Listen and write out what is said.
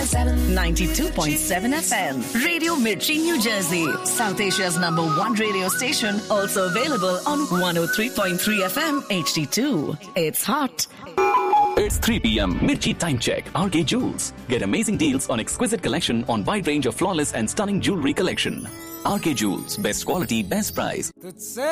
92.7 FM. Radio Mirchi, New Jersey. South Asia's #1 radio station. Also available on 103.3 FM HD2. It's hot. It's 3 p.m. Mirchi Time Check. RK Jewels. Get amazing deals on exquisite collection on wide range of flawless and stunning jewelry collection. RK Jewels. Best quality, best price.